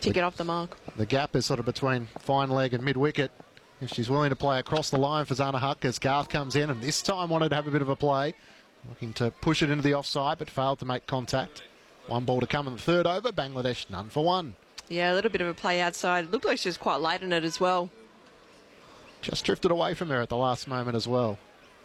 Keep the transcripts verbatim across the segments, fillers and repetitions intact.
To the, get off the mark. The gap is sort of between fine leg and mid-wicket. If she's willing to play across the line for Zana Huck as Garth comes in, and this time wanted to have a bit of a play. Looking to push it into the offside, but failed to make contact. One ball to come in the third over. Bangladesh none for one. Yeah, a little bit of a play outside. Looked like she was quite late in it as well. Just drifted away from her at the last moment as well.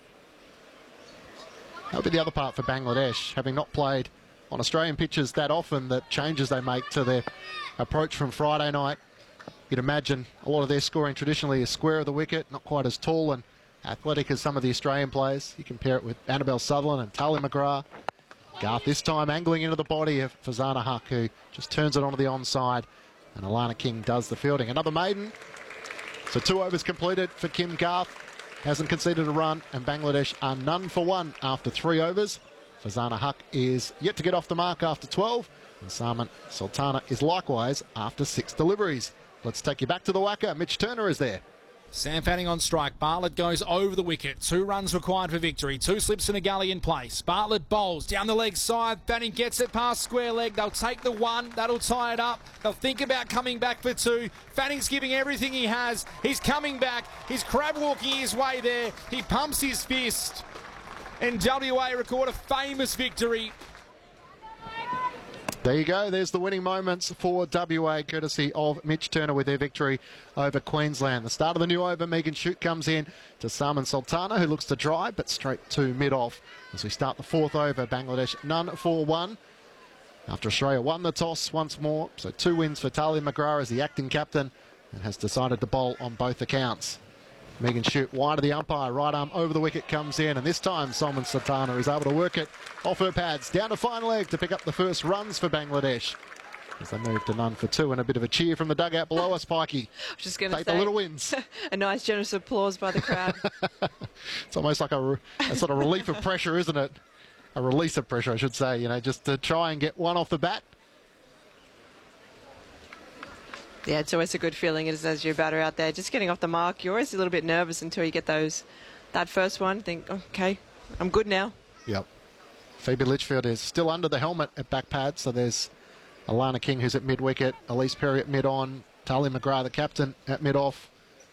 That'll be the other part for Bangladesh, having not played on Australian pitches that often, the changes they make to their approach from Friday night. You'd imagine a lot of their scoring traditionally is square of the wicket, not quite as tall and athletic as some of the Australian players. You compare it with Annabelle Sutherland and Tahlia McGrath. Garth this time angling into the body of Fazana Huck, who just turns it onto the onside, and Alana King does the fielding. Another maiden. So two overs completed for Kim Garth. Hasn't conceded a run, and Bangladesh are none for one after three overs. Fazana Huck is yet to get off the mark after twelve, and Saman Sultana is likewise after six deliveries. Let's take you back to the Wacker. Mitch Turner is there. Sam Fanning on strike. Bartlett goes over the wicket. Two runs required for victory. Two slips and a gully in place. Bartlett bowls down the leg side. Fanning gets it past square leg. They'll take the one. That'll tie it up. They'll think about coming back for two. Fanning's giving everything he has. He's coming back. He's crab walking his way there. He pumps his fist. And W A record a famous victory. There you go. There's the winning moments for W A, courtesy of Mitch Turner with their victory over Queensland. The start of the new over, Megan Shute comes in to Saman Sultana, who looks to drive, but straight to mid-off. As we start the fourth over, Bangladesh none for one. After Australia won the toss once more, so two wins for Tahlia McGrath as the acting captain, and has decided to bowl on both accounts. Megan Shute wide of the umpire, right arm over the wicket comes in, and this time Saman Sultana is able to work it off her pads, down to fine leg to pick up the first runs for Bangladesh. As they move to none for two, and a bit of a cheer from the dugout below us, Pikey. I was just going to say, take the little wins. A nice generous applause by the crowd. It's almost like a, a sort of relief of pressure, isn't it? A release of pressure, I should say, you know, just to try and get one off the bat. Yeah, it's always a good feeling as, as your batter out there, just getting off the mark. You're always a little bit nervous until you get those, that first one. Think, okay, I'm good now. Yep. Phoebe Litchfield is still under the helmet at back pad, so there's Alana King, who's at mid-wicket, Elise Perry at mid-on, Tahlia McGrath, the captain, at mid-off.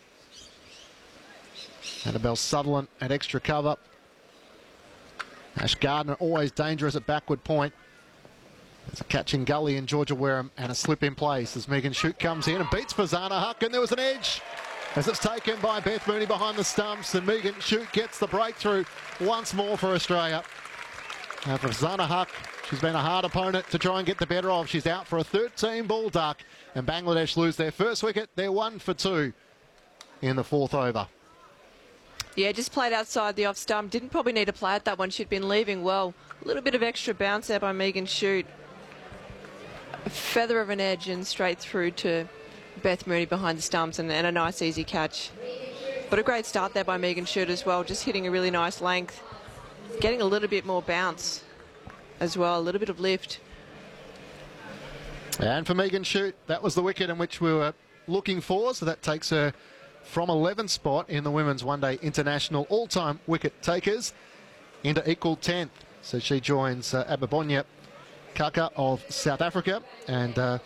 Annabelle Sutherland at extra cover. Ash Gardner always dangerous at backward point. There's a catching gully in Georgia Wareham and a slip in place as Megan Shute comes in and beats Fazana Huck, and there was an edge as it's taken by Beth Mooney behind the stumps, and Megan Shute gets the breakthrough once more for Australia. Now for Fazana Huck, she's been a hard opponent to try and get the better of. She's out for a thirteen ball duck, and Bangladesh lose their first wicket. They're one for two in the fourth over. Yeah, just played outside the off stump. Didn't probably need to play at that one. She'd been leaving well. A little bit of extra bounce there by Megan Shute. A feather of an edge and straight through to Beth Mooney behind the stumps, and, and a nice easy catch. But a great start there by Megan Shute as well, just hitting a really nice length. Getting a little bit more bounce as well, a little bit of lift. And for Megan Shute, that was the wicket in which we were looking for, so that takes her from eleventh spot in the Women's One Day International all-time wicket takers into equal tenth. So she joins uh, Ababonya Kaka of South Africa and uh,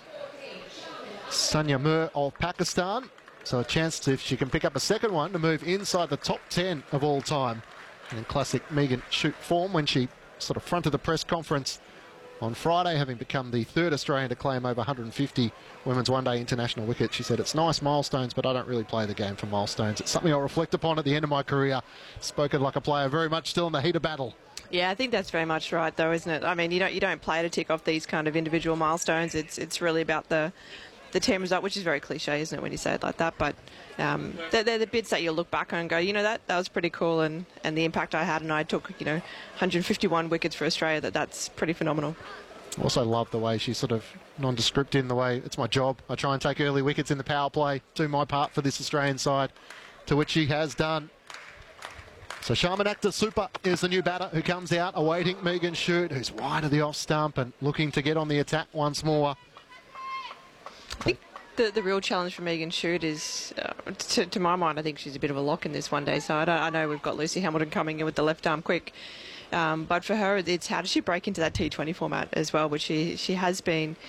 Sanya Mir of Pakistan. So a chance to, if she can pick up a second one, to move inside the top ten of all time. And in classic Megan Shute form, when she sort of fronted the press conference on Friday, having become the third Australian to claim over one hundred fifty Women's One Day International wickets, she said, "It's nice milestones, but I don't really play the game for milestones. It's something I'll reflect upon at the end of my career." Spoken like a player very much still in the heat of battle. Yeah, I think that's very much right, though, isn't it? I mean, you don't you don't play to tick off these kind of individual milestones. It's it's really about the the team result, which is very cliche, isn't it, when you say it like that? But um, they're, they're the bits that you'll look back on and go, you know, that that was pretty cool, and and the impact I had, and I took, you know, one hundred fifty-one wickets for Australia. That that's pretty phenomenal. Also love the way she's sort of nondescript in the way, it's my job. I try and take early wickets in the power play, do my part for this Australian side, to which she has done. So Sharman Akhtar Super is the new batter who comes out, awaiting Megan Shute, who's wide of the off stump and looking to get on the attack once more. I think the, the real challenge for Megan Shute is, uh, to, to my mind, I think she's a bit of a lock in this one-day side. I, I know we've got Lucy Hamilton coming in with the left arm quick. Um, but for her, it's how does she break into that T twenty format as well, which she, she has been